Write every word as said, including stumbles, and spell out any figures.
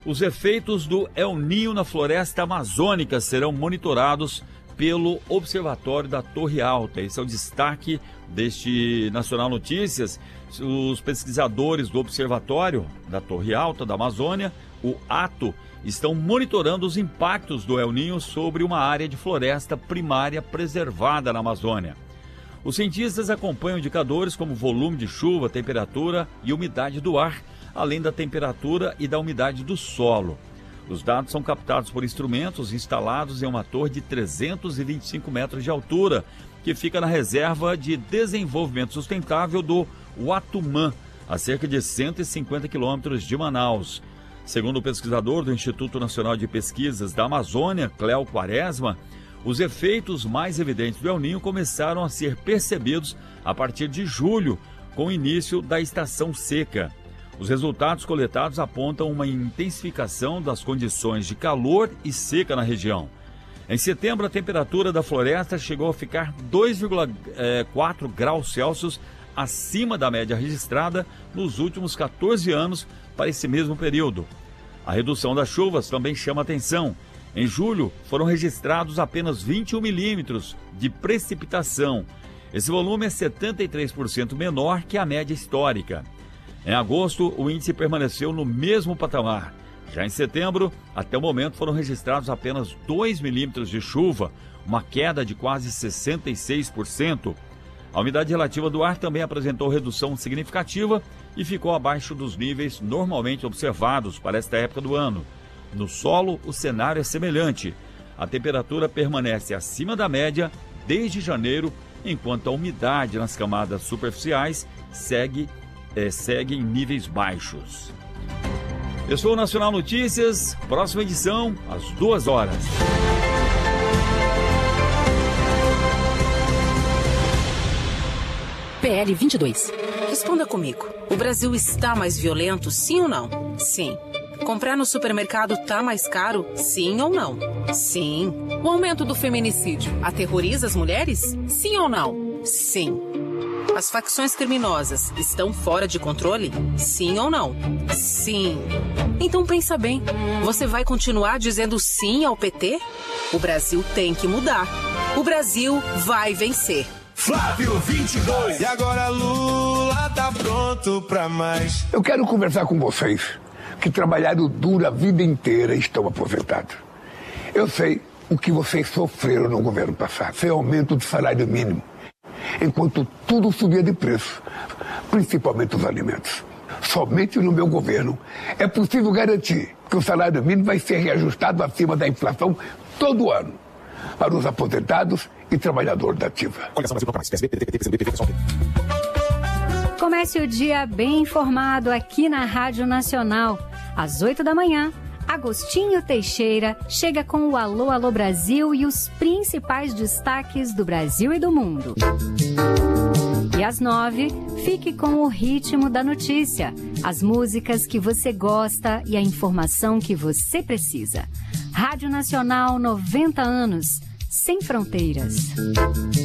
Os efeitos do El Niño na floresta amazônica serão monitorados pelo Observatório da Torre Alta. Esse é o destaque deste Nacional Notícias. Os pesquisadores do Observatório da Torre Alta da Amazônia, o ATO, estão monitorando os impactos do El Niño sobre uma área de floresta primária preservada na Amazônia. Os cientistas acompanham indicadores como volume de chuva, temperatura e umidade do ar, além da temperatura e da umidade do solo. Os dados são captados por instrumentos instalados em uma torre de trezentos e vinte e cinco metros de altura, que fica na Reserva de Desenvolvimento Sustentável do Uatumã, a cerca de cento e cinquenta quilômetros de Manaus. Segundo o pesquisador do Instituto Nacional de Pesquisas da Amazônia, Cléo Quaresma, os efeitos mais evidentes do El Niño começaram a ser percebidos a partir de julho, com o início da estação seca. Os resultados coletados apontam uma intensificação das condições de calor e seca na região. Em setembro, a temperatura da floresta chegou a ficar dois vírgula quatro graus Celsius acima da média registrada nos últimos quatorze anos para esse mesmo período. A redução das chuvas também chama atenção. Em julho, foram registrados apenas vinte e um milímetros de precipitação. Esse volume é setenta e três por cento menor que a média histórica. Em agosto, o índice permaneceu no mesmo patamar. Já em setembro, até o momento foram registrados apenas dois milímetros de chuva, uma queda de quase sessenta e seis por cento. A umidade relativa do ar também apresentou redução significativa e ficou abaixo dos níveis normalmente observados para esta época do ano. No solo, o cenário é semelhante. A temperatura permanece acima da média desde janeiro, enquanto a umidade nas camadas superficiais segue É, segue em níveis baixos. Eu sou o Nacional Notícias, próxima edição, às duas horas. P L vinte e dois. Responda comigo. O Brasil está mais violento, sim ou não? Sim. Comprar no supermercado tá mais caro, sim ou não? Sim. O aumento do feminicídio aterroriza as mulheres? Sim ou não? Sim. As facções criminosas estão fora de controle? Sim ou não? Sim. Então pensa bem, você vai continuar dizendo sim ao P T? O Brasil tem que mudar. O Brasil vai vencer. Flávio vinte e dois. E agora Lula tá pronto pra mais. Eu quero conversar com vocês que trabalharam duro a vida inteira e estão aposentados. Eu sei o que vocês sofreram no governo passado. Foi aumento do salário mínimo, enquanto tudo subia de preço, principalmente os alimentos. Somente no meu governo é possível garantir que o salário mínimo vai ser reajustado acima da inflação todo ano para os aposentados e trabalhadores da ativa. Comece o dia bem informado aqui na Rádio Nacional. Às oito da manhã, Agostinho Teixeira chega com o Alô, Alô Brasil e os principais destaques do Brasil e do mundo. E às nove, fique com o ritmo da notícia, as músicas que você gosta e a informação que você precisa. Rádio Nacional, noventa anos, sem fronteiras.